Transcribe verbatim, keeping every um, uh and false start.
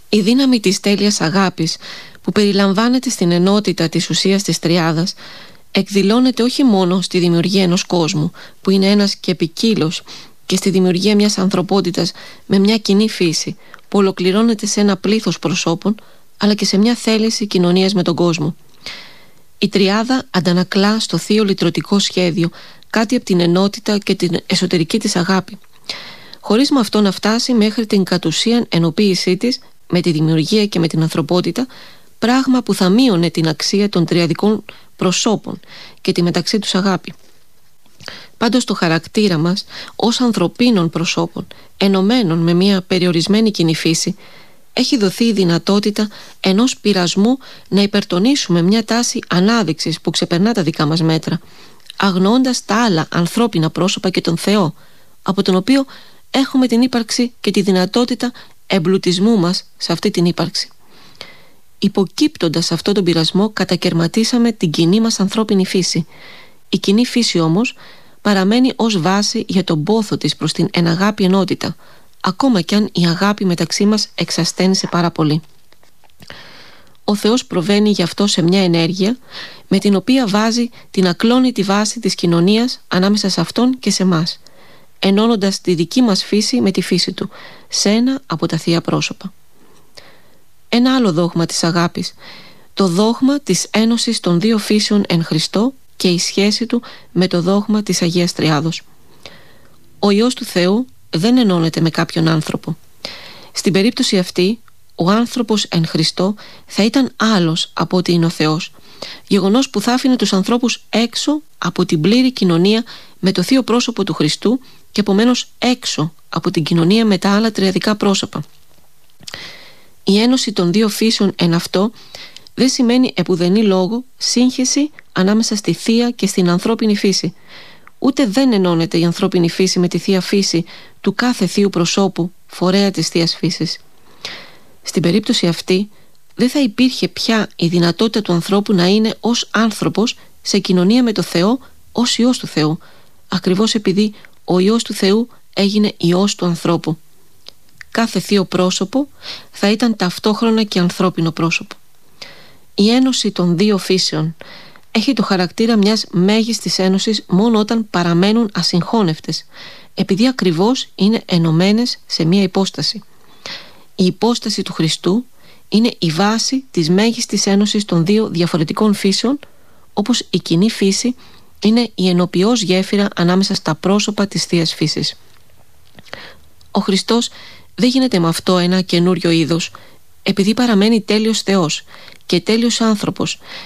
Η δύναμη της τέλειας αγάπης, που περιλαμβάνεται στην ενότητα της ουσίας της τριάδας, εκδηλώνεται όχι μόνο στη δημιουργία ενός κόσμου που είναι ένας και ποικίλος, και στη δημιουργία μιας ανθρωπότητας με μια κοινή φύση που ολοκληρώνεται σε ένα πλήθος προσώπων, αλλά και σε μια θέληση κοινωνίας με τον κόσμο. Η τριάδα αντανακλά στο θείο λυτρωτικό σχέδιο κάτι από την ενότητα και την εσωτερική της αγάπη, χωρίς με αυτό να φτάσει μέχρι την κατ' ουσίαν ενοποίησή της με τη δημιουργία και με την ανθρωπότητα, πράγμα που θα μείωνε την αξία των τριαδικών προσώπων και τη μεταξύ τους αγάπη. Πάντως το χαρακτήρα μας ως ανθρωπίνων προσώπων, ενωμένων με μια περιορισμένη κοινή φύση, έχει δοθεί η δυνατότητα ενός πειρασμού να υπερτονίσουμε μια τάση ανάδειξης που ξεπερνά τα δικά μας μέτρα, αγνοώντας τα άλλα ανθρώπινα πρόσωπα και τον Θεό, από τον οποίο έχουμε την ύπαρξη και τη δυνατότητα εμπλουτισμού μας σε αυτή την ύπαρξη. Υποκύπτοντας αυτό τον πειρασμό, κατακερματίσαμε την κοινή μας ανθρώπινη φύση. Η κοινή φύση όμως παραμένει ως βάση για τον πόθο της προς την εναγάπη ενότητα, ακόμα κι αν η αγάπη μεταξύ μας εξασθένησε πάρα πολύ. Ο Θεός προβαίνει γι' αυτό σε μια ενέργεια με την οποία βάζει την ακλόνητη βάση της κοινωνίας ανάμεσα σε Αυτόν και σε μας, ενώνοντας τη δική μας φύση με τη φύση Του σε ένα από τα θεία πρόσωπα. Ένα άλλο δόγμα της αγάπης, το δόγμα της ένωσης των δύο φύσεων εν Χριστώ και η σχέση του με το δόγμα της Αγίας Τριάδος. Ο Υιός του Θεού δεν ενώνεται με κάποιον άνθρωπο. Στην περίπτωση αυτή, ο άνθρωπος εν Χριστώ θα ήταν άλλος από ότι είναι ο Θεός, γεγονός που θα άφηνε τους ανθρώπους έξω από την πλήρη κοινωνία με το θείο πρόσωπο του Χριστού και επομένως έξω από την κοινωνία με τα άλλα τριαδικά πρόσωπα. Η ένωση των δύο φύσεων εν αυτό δεν σημαίνει επουδενή λόγο σύγχυση ανάμεσα στη θεία και στην ανθρώπινη φύση. Ούτε δεν ενώνεται η ανθρώπινη φύση με τη θεία φύση του κάθε θείου προσώπου, φορέα της θείας φύσης. Στην περίπτωση αυτή δεν θα υπήρχε πια η δυνατότητα του ανθρώπου να είναι ως άνθρωπος σε κοινωνία με το Θεό ως Υιός του Θεού, ακριβώς επειδή ο Υιός του Θεού έγινε Υιός του ανθρώπου. Κάθε θείο πρόσωπο θα ήταν ταυτόχρονα και ανθρώπινο πρόσωπο. Η ένωση των δύο φύσεων έχει το χαρακτήρα μιας μέγιστης ένωσης μόνο όταν παραμένουν ασυγχώνευτες, επειδή ακριβώς είναι ενωμένες σε μία υπόσταση. Η υπόσταση του Χριστού είναι η βάση της μέγιστης ένωσης των δύο διαφορετικών φύσεων, όπως η κοινή φύση είναι η ενοποιώς γέφυρα ανάμεσα στα πρόσωπα της θείας φύσης. Ο Χριστός δεν γίνεται με αυτό ένα καινούριο είδος, επειδή παραμένει τέλειος Θεός και τέλειος άνθρωπος